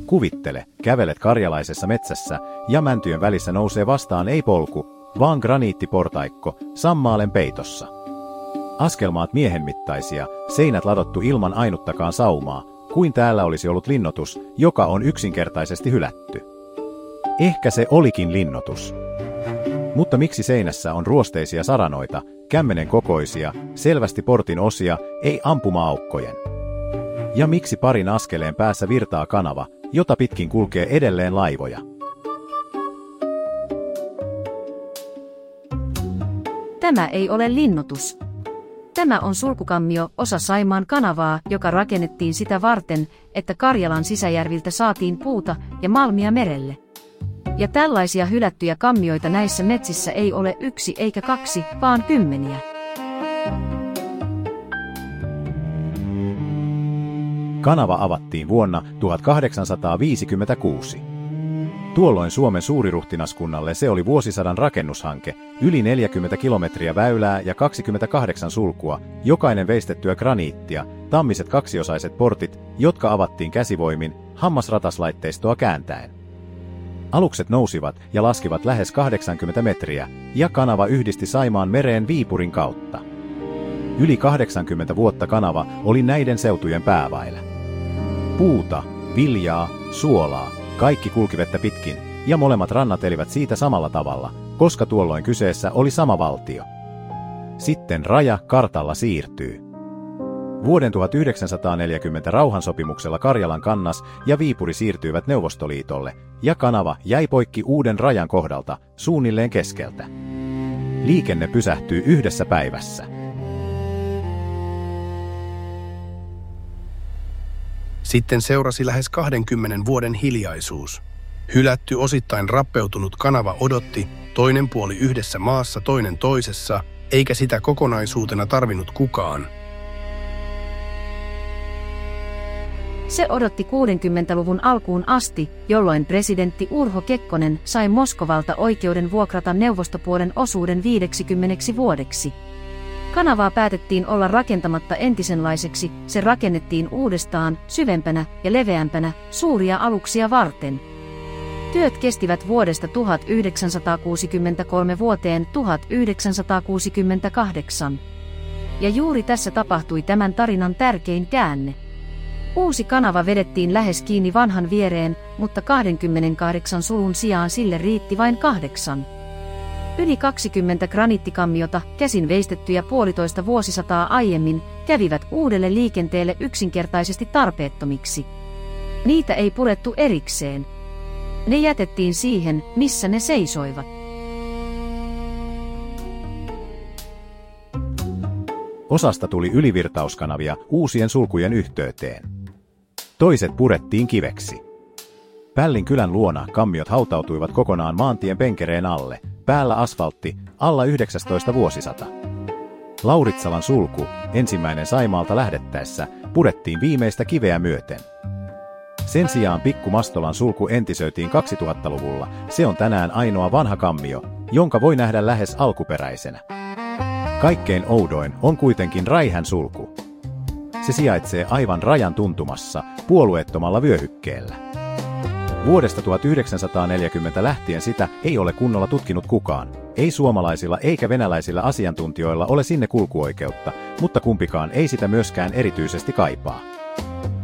Kuvittele, kävelet karjalaisessa metsässä ja mäntyjen välissä nousee vastaan ei polku, vaan graniittiportaikko sammaalen peitossa. Askelmaat miehenmittaisia, seinät ladottu ilman ainuttakaan saumaa, kuin täällä olisi ollut linnoitus, joka on yksinkertaisesti hylätty. Ehkä se olikin linnoitus. Mutta miksi seinässä on ruosteisia saranoita, kämmenen kokoisia, selvästi portin osia, ei ampuma-aukkojen? Ja miksi parin askeleen päässä virtaa kanava, jota pitkin kulkee edelleen laivoja? Tämä ei ole linnoitus. Tämä on sulkukammio, osa Saimaan kanavaa, joka rakennettiin sitä varten, että Karjalan sisäjärviltä saatiin puuta ja malmia merelle. Ja tällaisia hylättyjä kammioita näissä metsissä ei ole 1 eikä 2, vaan 10. Kanava avattiin vuonna 1856. Tuolloin Suomen suuriruhtinaskunnalle se oli vuosisadan rakennushanke, yli 40 kilometriä väylää ja 28 sulkua, jokainen veistettyä graniittia, tammiset kaksiosaiset portit, jotka avattiin käsivoimin, hammasrataslaitteistoa kääntäen. Alukset nousivat ja laskivat lähes 80 metriä, ja kanava yhdisti Saimaan mereen Viipurin kautta. Yli 80 vuotta kanava oli näiden seutujen pääväylä. Puuta, viljaa, suolaa, kaikki kulki vettä pitkin, ja molemmat rannat elivät siitä samalla tavalla, koska tuolloin kyseessä oli sama valtio. Sitten raja kartalla siirtyy. Vuoden 1940 rauhansopimuksella Karjalan kannas ja Viipuri siirtyivät Neuvostoliitolle, ja kanava jäi poikki uuden rajan kohdalta, suunnilleen keskeltä. Liikenne pysähtyy yhdessä päivässä. Sitten seurasi lähes 20 vuoden hiljaisuus. Hylätty, osittain rappeutunut kanava odotti, toinen puoli yhdessä maassa, toinen toisessa, eikä sitä kokonaisuutena tarvinnut kukaan. Se odotti 60-luvun alkuun asti, jolloin presidentti Urho Kekkonen sai Moskovalta oikeuden vuokrata neuvostopuolen osuuden 50 vuodeksi. Kanavaa päätettiin olla rakentamatta entisenlaiseksi, se rakennettiin uudestaan, syvempänä ja leveämpänä, suuria aluksia varten. Työt kestivät vuodesta 1963 vuoteen 1968. Ja juuri tässä tapahtui tämän tarinan tärkein käänne. Uusi kanava vedettiin lähes kiinni vanhan viereen, mutta 28 sulun sijaan sille riitti vain 8. Yli 20 graniittikammiota, käsin veistettyjä 1,5 vuosisataa aiemmin, kävivät uudelle liikenteelle yksinkertaisesti tarpeettomiksi. Niitä ei purettu erikseen. Ne jätettiin siihen, missä ne seisoivat. Osasta tuli ylivirtauskanavia uusien sulkujen yhteyteen. Toiset purettiin kiveksi. Pällin kylän luona kammiot hautautuivat kokonaan maantien penkereen alle, päällä asfaltti, alla 19 vuosisata. Lauritsalan sulku, ensimmäinen Saimaalta lähdettäessä, purettiin viimeistä kiveä myöten. Sen sijaan Pikku Mastolan sulku entisöitiin 2000-luvulla, se on tänään ainoa vanha kammio, jonka voi nähdä lähes alkuperäisenä. Kaikkein oudoin on kuitenkin Räihän sulku. Se sijaitsee aivan rajan tuntumassa, puolueettomalla vyöhykkeellä. Vuodesta 1940 lähtien sitä ei ole kunnolla tutkinut kukaan. Ei suomalaisilla eikä venäläisillä asiantuntijoilla ole sinne kulkuoikeutta, mutta kumpikaan ei sitä myöskään erityisesti kaipaa.